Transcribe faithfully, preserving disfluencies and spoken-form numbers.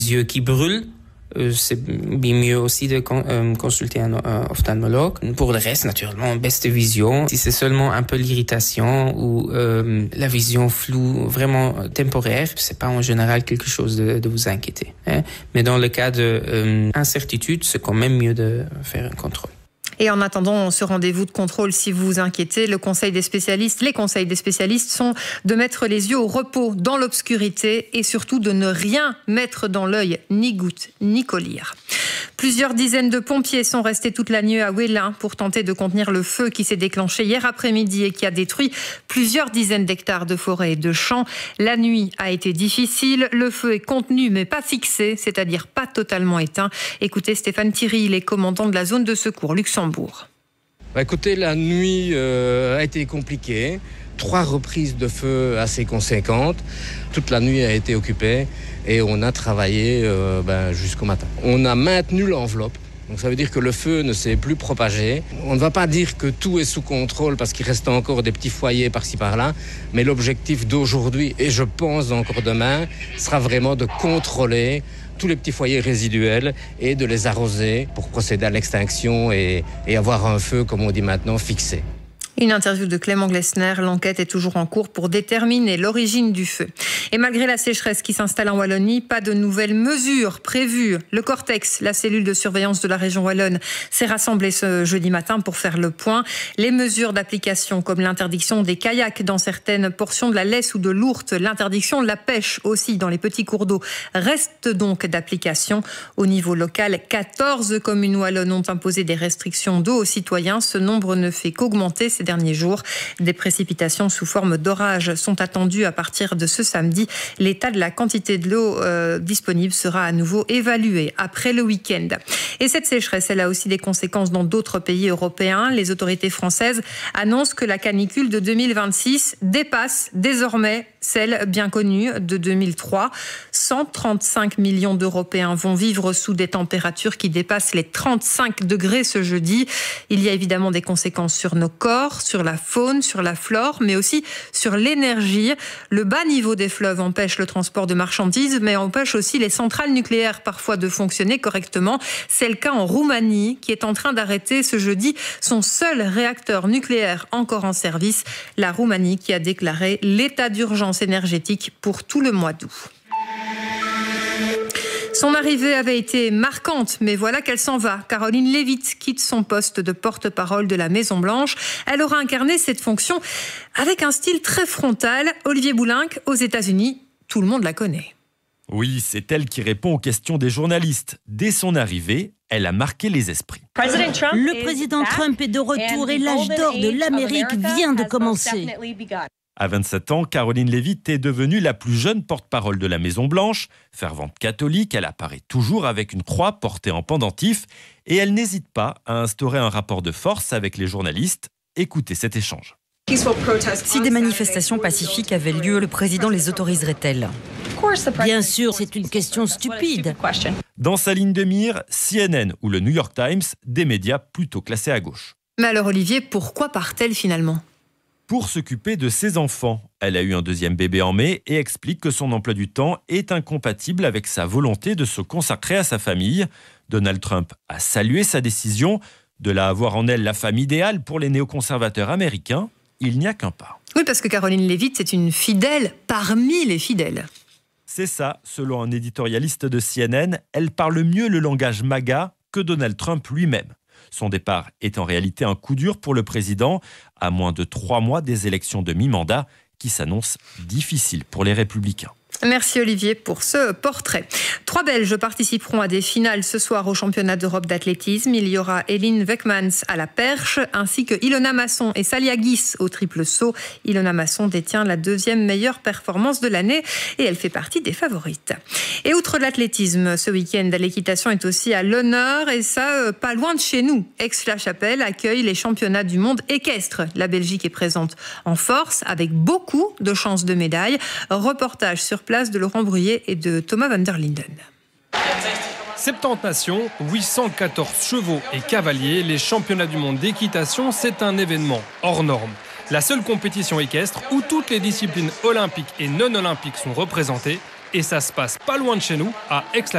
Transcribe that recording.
yeux qui brûlent, euh, c'est bien mieux aussi de con, euh, consulter un, un ophtalmologue. Pour le reste, naturellement, baisse de vision. Si c'est seulement un peu l'irritation ou euh, la vision floue, vraiment temporaire, c'est pas en général quelque chose de, de vous inquiéter. Hein. Mais dans le cas de euh, incertitude, c'est quand même mieux de faire un contrôle. Et en attendant ce rendez-vous de contrôle, si vous vous inquiétez, le conseil des spécialistes, les conseils des spécialistes sont de mettre les yeux au repos dans l'obscurité et surtout de ne rien mettre dans l'œil, ni goutte, ni collyre. Plusieurs dizaines de pompiers sont restés toute la nuit à Ouélin pour tenter de contenir le feu qui s'est déclenché hier après-midi et qui a détruit plusieurs dizaines d'hectares de forêt et de champs. La nuit a été difficile, le feu est contenu mais pas fixé, c'est-à-dire pas totalement éteint. Écoutez Stéphane Thierry, il est commandant de la zone de secours Luxembourg. Bah écoutez, la nuit euh, a été compliquée. Trois reprises de feu assez conséquentes. Toute la nuit a été occupée et on a travaillé euh, ben, jusqu'au matin. On a maintenu l'enveloppe. Donc ça veut dire que le feu ne s'est plus propagé. On ne va pas dire que tout est sous contrôle parce qu'il reste encore des petits foyers par-ci par-là. Mais l'objectif d'aujourd'hui, et je pense encore demain, sera vraiment de contrôler tous les petits foyers résiduels et de les arroser pour procéder à l'extinction et, et avoir un feu, comme on dit maintenant, fixé. Une interview de Clément Glessner. L'enquête est toujours en cours pour déterminer l'origine du feu. Et malgré la sécheresse qui s'installe en Wallonie, pas de nouvelles mesures prévues. Le Cortex, la cellule de surveillance de la région wallonne, s'est rassemblée ce jeudi matin pour faire le point. Les mesures d'application comme l'interdiction des kayaks dans certaines portions de la Lesse ou de l'Ourthe, l'interdiction de la pêche aussi dans les petits cours d'eau, restent donc d'application. Au niveau local, quatorze communes wallonnes ont imposé des restrictions d'eau aux citoyens. Ce nombre ne fait qu'augmenter ces derniers jours. Des précipitations sous forme d'orage sont attendues à partir de ce samedi. L'état de la quantité de l'eau euh, disponible sera à nouveau évalué après le week-end. Et cette sécheresse, elle a aussi des conséquences dans d'autres pays européens. Les autorités françaises annoncent que la canicule de deux mille vingt-six dépasse désormais celle bien connue de deux mille trois. cent trente-cinq millions d'Européens vont vivre sous des températures qui dépassent les trente-cinq degrés ce jeudi. Il y a évidemment des conséquences sur nos corps, sur la faune, sur la flore, mais aussi sur l'énergie. Le bas niveau des fleuves empêche le transport de marchandises, mais empêche aussi les centrales nucléaires parfois de fonctionner correctement. C'est le cas en Roumanie, qui est en train d'arrêter ce jeudi son seul réacteur nucléaire encore en service. La Roumanie qui a déclaré l'état d'urgence énergétique pour tout le mois d'août. Son arrivée avait été marquante, mais voilà qu'elle s'en va. Caroline Leavitt quitte son poste de porte-parole de la Maison-Blanche. Elle aura incarné cette fonction avec un style très frontal. Olivier Boulenc, aux États-Unis, tout le monde la connaît. Oui, c'est elle qui répond aux questions des journalistes. Dès son arrivée, elle a marqué les esprits. Le président Trump est de retour et l'âge d'or de l'Amérique vient de commencer. À vingt-sept ans, Caroline Leavitt est devenue la plus jeune porte-parole de la Maison-Blanche. Fervente catholique, elle apparaît toujours avec une croix portée en pendentif et elle n'hésite pas à instaurer un rapport de force avec les journalistes. Écoutez cet échange. Si des manifestations pacifiques avaient lieu, le président les autoriserait-elle ? Bien sûr, c'est une question stupide. Dans sa ligne de mire, C N N ou le New York Times, des médias plutôt classés à gauche. Mais alors Olivier, pourquoi part-elle finalement ? Pour s'occuper de ses enfants. Elle a eu un deuxième bébé en mai et explique que son emploi du temps est incompatible avec sa volonté de se consacrer à sa famille. Donald Trump a salué sa décision de la avoir en elle la femme idéale pour les néoconservateurs américains. Il n'y a qu'un pas. Oui, parce que Caroline Leavitt, c'est une fidèle parmi les fidèles. C'est ça, selon un éditorialiste de C N N, elle parle mieux le langage MAGA que Donald Trump lui-même. Son départ est en réalité un coup dur pour le président, à moins de trois mois des élections de mi-mandat qui s'annoncent difficiles pour les Républicains. Merci Olivier pour ce portrait. Trois Belges participeront à des finales ce soir au championnat d'Europe d'athlétisme. Il y aura Elin Weckmans à la perche, ainsi que Ilona Masson et Salia Guis au triple saut. Ilona Masson détient la deuxième meilleure performance de l'année et elle fait partie des favorites. Et outre l'athlétisme, ce week-end, l'équitation est aussi à l'honneur et ça, pas loin de chez nous. Aix-la-Chapelle accueille les championnats du monde équestre. La Belgique est présente en force avec beaucoup de chances de médailles. Reportage sur place de Laurent Bruyé et de Thomas van der Linden. soixante-dix nations, huit cent quatorze chevaux et cavaliers, les championnats du monde d'équitation, c'est un événement hors norme. La seule compétition équestre où toutes les disciplines olympiques et non olympiques sont représentées, et ça se passe pas loin de chez nous, à Aix-la